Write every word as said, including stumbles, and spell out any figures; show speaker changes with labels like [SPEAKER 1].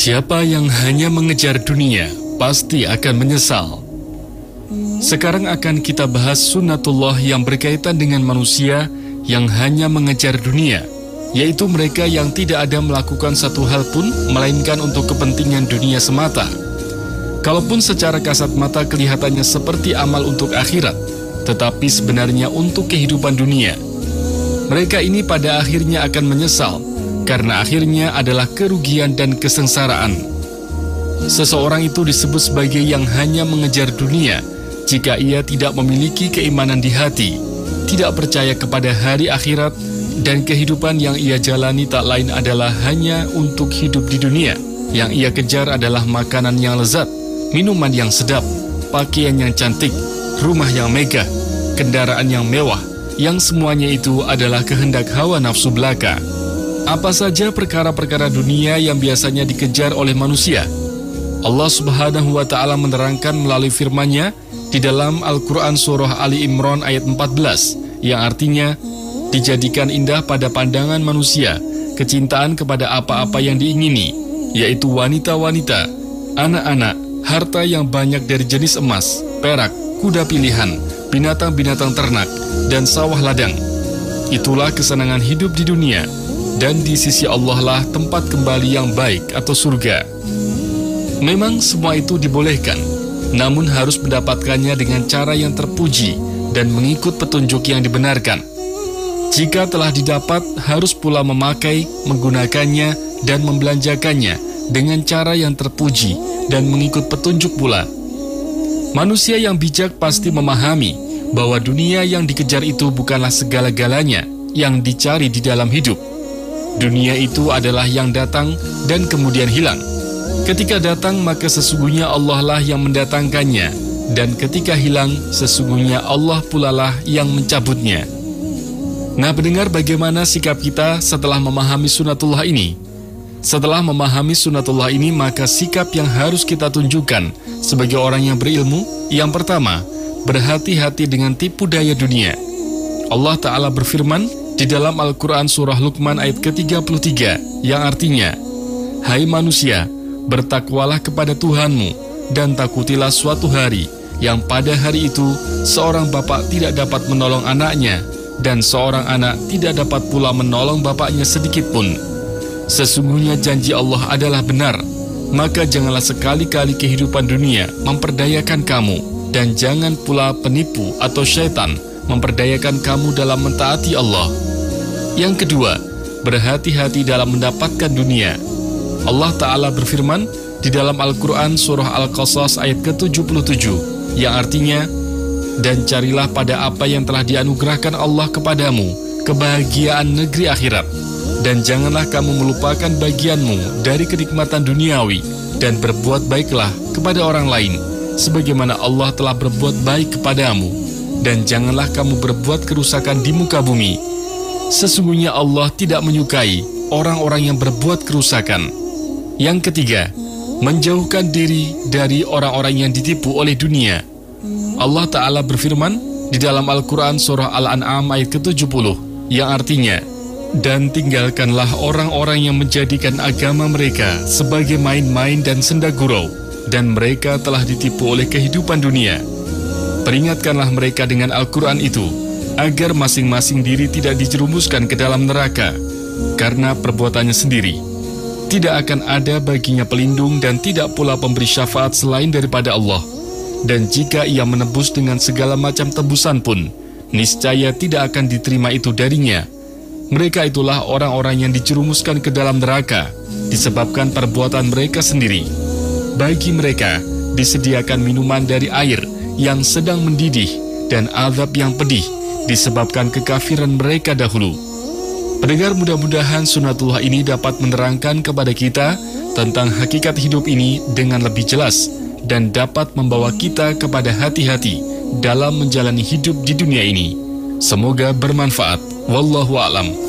[SPEAKER 1] Siapa yang hanya mengejar dunia, pasti akan menyesal. Sekarang akan kita bahas sunnatullah yang berkaitan dengan manusia yang hanya mengejar dunia, yaitu mereka yang tidak ada melakukan satu hal pun, melainkan untuk kepentingan dunia semata. Kalaupun secara kasat mata kelihatannya seperti amal untuk akhirat, tetapi sebenarnya untuk kehidupan dunia. Mereka ini pada akhirnya akan menyesal, karena akhirnya adalah kerugian dan kesengsaraan. Seseorang itu disebut sebagai yang hanya mengejar dunia jika ia tidak memiliki keimanan di hati, tidak percaya kepada hari akhirat, dan kehidupan yang ia jalani tak lain adalah hanya untuk hidup di dunia. Yang ia kejar adalah makanan yang lezat, minuman yang sedap, pakaian yang cantik, rumah yang megah, kendaraan yang mewah, yang semuanya itu adalah kehendak hawa nafsu belaka. Apa saja perkara-perkara dunia yang biasanya dikejar oleh manusia? Allah Subhanahu wa Ta'ala menerangkan melalui firman-Nya di dalam Al-Quran Surah Ali Imran ayat empat belas, yang artinya, dijadikan indah pada pandangan manusia kecintaan kepada apa-apa yang diingini, yaitu wanita-wanita, anak-anak, harta yang banyak dari jenis emas, perak, kuda pilihan, binatang-binatang ternak, dan sawah ladang. Itulah kesenangan hidup di dunia, dan di sisi Allah lah tempat kembali yang baik atau surga. Memang semua itu dibolehkan, namun harus mendapatkannya dengan cara yang terpuji dan mengikut petunjuk yang dibenarkan. Jika telah didapat, harus pula memakai, menggunakannya, dan membelanjakannya dengan cara yang terpuji dan mengikut petunjuk pula. Manusia yang bijak pasti memahami bahwa dunia yang dikejar itu bukanlah segala-galanya yang dicari di dalam hidup. Dunia itu adalah yang datang dan kemudian hilang. Ketika datang, maka sesungguhnya Allah lah yang mendatangkannya, dan ketika hilang, sesungguhnya Allah pula lah yang mencabutnya. Nah, pendengar, bagaimana sikap kita setelah memahami sunnatullah ini? Setelah memahami sunnatullah ini, maka sikap yang harus kita tunjukkan sebagai orang yang berilmu, yang pertama, berhati-hati dengan tipu daya dunia. Allah Ta'ala berfirman di dalam Al-Quran Surah Luqman ayat ke tiga puluh tiga, yang artinya, hai manusia, bertakwalah kepada Tuhanmu, dan takutilah suatu hari, yang pada hari itu, seorang bapak tidak dapat menolong anaknya, dan seorang anak tidak dapat pula menolong bapaknya sedikit pun. Sesungguhnya janji Allah adalah benar, maka janganlah sekali-kali kehidupan dunia memperdayakan kamu, dan jangan pula penipu atau syaitan memperdayakan kamu dalam mentaati Allah. Yang kedua, berhati-hati dalam mendapatkan dunia. Allah Ta'ala berfirman di dalam Al-Quran Surah Al-Qasas ayat ke tujuh puluh tujuh, yang artinya, dan carilah pada apa yang telah dianugerahkan Allah kepadamu, kebahagiaan negeri akhirat, dan janganlah kamu melupakan bagianmu dari kenikmatan duniawi, dan berbuat baiklah kepada orang lain, sebagaimana Allah telah berbuat baik kepadamu, dan janganlah kamu berbuat kerusakan di muka bumi. Sesungguhnya Allah tidak menyukai orang-orang yang berbuat kerusakan. Yang ketiga, menjauhkan diri dari orang-orang yang ditipu oleh dunia. Allah Ta'ala berfirman di dalam Al-Quran Surah Al-An'am ayat ke tujuh puluh, yang artinya, dan tinggalkanlah orang-orang yang menjadikan agama mereka sebagai main-main dan senda gurau, dan mereka telah ditipu oleh kehidupan dunia. Peringatkanlah mereka dengan Al-Quran itu, agar masing-masing diri tidak dijerumuskan ke dalam neraka, karena perbuatannya sendiri. Tidak akan ada baginya pelindung dan tidak pula pemberi syafaat selain daripada Allah. Dan jika ia menebus dengan segala macam tebusan pun, niscaya tidak akan diterima itu darinya. Mereka itulah orang-orang yang dijerumuskan ke dalam neraka, disebabkan perbuatan mereka sendiri. Bagi mereka, disediakan minuman dari air yang sedang mendidih, dan azab yang pedih, disebabkan kekafiran mereka dahulu. Pendengar, mudah-mudahan sunnatullah ini dapat menerangkan kepada kita tentang hakikat hidup ini dengan lebih jelas, dan dapat membawa kita kepada hati-hati dalam menjalani hidup di dunia ini. Semoga bermanfaat. Wallahu a'lam.